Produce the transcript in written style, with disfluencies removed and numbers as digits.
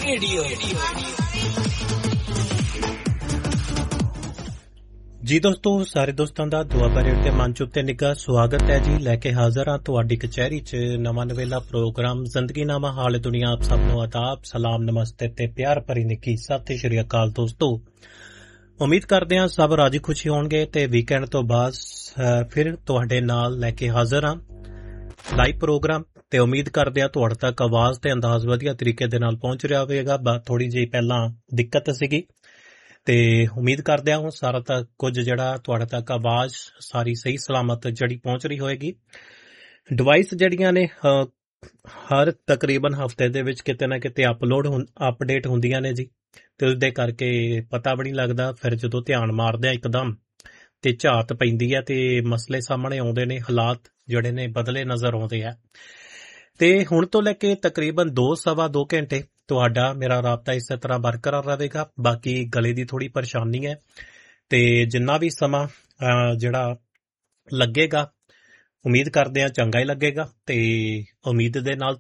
ਜੀ ਦੋਸਤੋ, ਸਾਰੇ ਦੋਸਤਾਂ ਦਾ ਦੁਆਬਾ ਰੇਡ ਤੇ ਮੰਚ ਉੱਤੇ ਨਿੱਘਾ ਸਵਾਗਤ ਹੈ ਜੀ। ਲੈ ਕੇ ਹਾਜ਼ਰ ਹਾਂ ਤੁਹਾਡੀ ਕਚਹਿਰੀ 'ਚ ਨਵਾਂ ਨਵੇਲਾ ਪ੍ਰੋਗਰਾਮ ਜ਼ਿੰਦਗੀਨਾਮਾ ਹਾਲ ਦੁਨੀਆ। ਆਪ ਸਭ ਨੂੰ ਆਦਾਬ, ਸਲਾਮ, ਨਮਸਤੇ ਤੇ ਪਿਆਰ ਭਰੀ ਨਿੱਘੀ ਸਤਿ ਸ਼੍ਰੀ ਅਕਾਲ ਦੋਸਤੋ। ਉਮੀਦ ਕਰਦੇ ਹਾਂ ਸਭ ਰਾਜੀ ਖੁਸ਼ੀ ਹੋਣਗੇ ਤੇ ਵੀਕਐਂਡ ਤੋਂ ਬਾਅਦ ਫਿਰ ਤੁਹਾਡੇ ਨਾਲ ਲੈ ਕੇ ਹਾਜ਼ਰ ਹਾਂ ਲਾਈਵ ਪ੍ਰੋਗਰਾਮ। ਤੇ ਉਮੀਦ ਕਰਦੇ ਹਾਂ ਤੁਹਾਡੇ ਤੱਕ ਆਵਾਜ਼ ਤੇ ਅੰਦਾਜ਼ ਵਧੀਆ ਤਰੀਕੇ ਦੇ ਨਾਲ ਪਹੁੰਚ ਰਿਹਾ ਹੋਵੇਗਾ। ਥੋੜੀ ਜਿਹੀ ਪਹਿਲਾਂ ਦਿੱਕਤ ਸੀਗੀ ਤੇ ਉਮੀਦ ਕਰਦੇ ਹਾਂ ਹੁਣ ਸਾਰਾ ਤੱਕ ਕੁਝ ਜਿਹੜਾ ਤੁਹਾਡੇ ਤੱਕ ਆਵਾਜ਼ ਸਾਰੀ ਸਹੀ ਸਲਾਮਤ ਜਿਹੜੀ ਪਹੁੰਚ ਰਹੀ ਹੋਏਗੀ। ਡਿਵਾਈਸ ਜਿਹੜੀਆਂ ਨੇ ਹਰ ਤਕਰੀਬਨ ਹਫ਼ਤੇ ਦੇ ਵਿੱਚ ਕਿਤੇ ਨਾ ਕਿਤੇ ਅਪਡੇਟ ਹੁੰਦੀਆਂ ਨੇ ਜੀ, ਤੇ ਉਸਦੇ ਕਰਕੇ ਪਤਾ ਵੀ ਨਹੀਂ ਲੱਗਦਾ। ਫਿਰ ਜਦੋਂ ਧਿਆਨ ਮਾਰਦੇ ਆ ਇੱਕਦਮ ਤੇ ਝਾਤ ਪੈਂਦੀ ਹੈ ਤੇ ਮਸਲੇ ਸਾਹਮਣੇ ਆਉਂਦੇ ਨੇ, ਹਾਲਾਤ ਜਿਹੜੇ ਨੇ ਬਦਲੇ ਨਜ਼ਰ ਆਉਂਦੇ ਆ। ਤੇ ਹੁਣ ਤੋਂ ਲੈ ਕੇ ਤਕਰੀਬਨ 2-2.25 ਘੰਟੇ ਤੁਹਾਡਾ ਮੇਰਾ ਰਾਬਤਾ ਇਸੇ ਤਰ੍ਹਾਂ ਬਰਕਰਾਰ ਰਹੇਗਾ। ਬਾਕੀ ਗਲੇ ਦੀ ਥੋੜੀ ਪਰੇਸ਼ਾਨੀ ਹੈ ਤੇ ਜਿੰਨਾ ਵੀ ਸਮਾਂ ਜਿਹੜਾ ਲੱਗੇਗਾ ਉਮੀਦ ਕਰਦੇ ਹਾਂ ਚੰਗਾ ਹੀ ਲੱਗੇਗਾ। ਤੇ ਉਮੀਦ ਦੇ ਨਾਲ